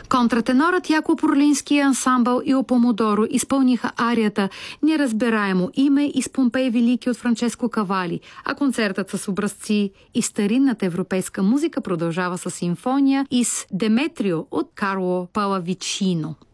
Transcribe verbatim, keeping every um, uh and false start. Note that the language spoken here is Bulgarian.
Контратенорът Якоб Орлински ансамбъл и Помодоро изпълниха арията "Неразбираемо име" из Помпей Велики от Франческо Кавали, а концертът с образци и старинната европейска музика продължава с симфония из Деметрио от Карло Палавичино.